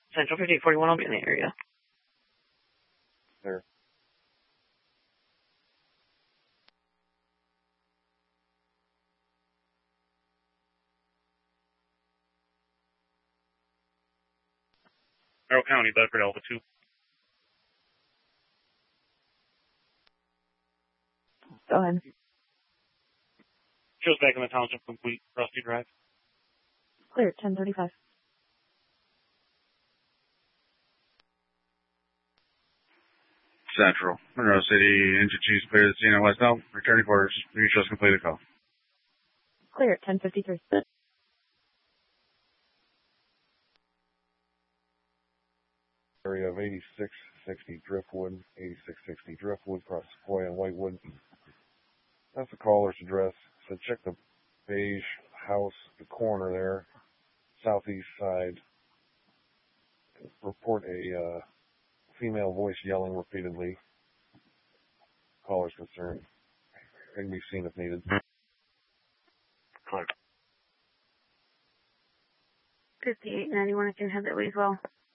Central 5841, I'll be in the area. There. Merrill County, Bedford, Alpha 2. Go ahead. Shows back in the township complete. Rusty Drive. Clear, 1035. Central. Monroe City, engine cheese clear the scene at West Elm. Returning quarters. You just completed call. Clear, 1053. Area of 8660 Driftwood, 8660 Driftwood, across Sequoia and Whitewood. That's the caller's address. So check the beige house, the corner there, southeast side. Report a female voice yelling repeatedly. Caller's concerned. Can be seen if needed. Clear. 5891, I can have that way as well.